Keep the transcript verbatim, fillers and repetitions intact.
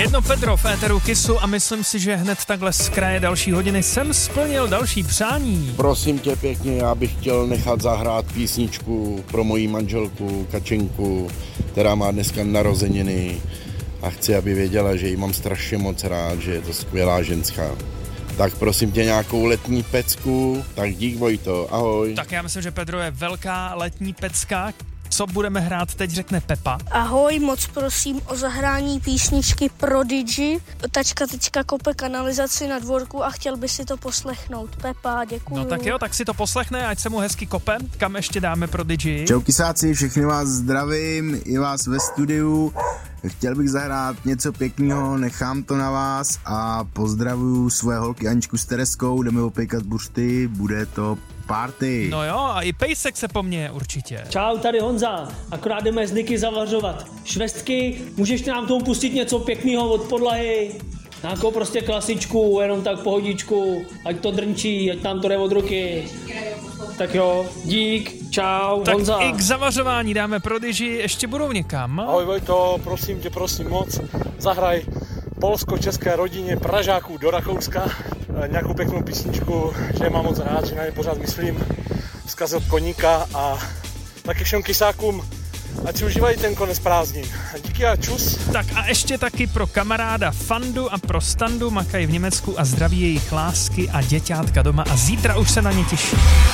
Jedno Pedro v éteru Kissu a myslím si, že hned takhle z kraje další hodiny jsem splnil další přání. Prosím tě pěkně, já bych chtěl nechat zahrát písničku pro moji manželku Kačenku, která má dneska narozeniny a chci, aby věděla, že ji mám strašně moc rád, že je to skvělá ženská. Tak prosím tě nějakou letní pecku, tak dík Vojto, ahoj. Tak já myslím, že Pedro je velká letní pecka. Co budeme hrát teď, řekne Pepa. Ahoj, moc prosím o zahrání písničky Prodigy. Tačka teďka kope kanalizaci na dvorku a chtěl by si to poslechnout. Pepa, děkuju. No tak jo, tak si to poslechne, ať se mu hezky kope. Kam ještě dáme Prodigy? Čau kysáci, všechny vás zdravím, i vás ve studiu. Chtěl bych zahrát něco pěkného, nechám to na vás a pozdravuju svoje holky Aničku s Tereskou, jdeme opěkat buřty, bude to party. No jo, a i Pejsek se po mně určitě. Čau, tady Honza, akorát jdeme z Niky zavařovat. Švestky, můžeš nám tomu pustit něco pěkného od podlahy? Nějakou prostě klasičku, jenom tak pohodičku, ať to drnčí, ať nám to jde od ruky. Tak jo, dík, čau, tak Honza. Tak i k zavařování dáme Prodigy, ještě budou někam. Ahoj Vojto, prosím tě, prosím moc, zahraj polsko-české rodině Pražáků do Rakouska nějakou pěknou písničku, že je mám moc rád, že na ně pořád myslím, vzkaz od koníka a taky všem kysákům, ať si užívají ten konec prázdnin. Díky a čus. Tak a ještě taky pro kamaráda Fandu a pro Standu, makají v Německu a zdraví jejich lásky a děťátka doma a zítra už se na ně těší.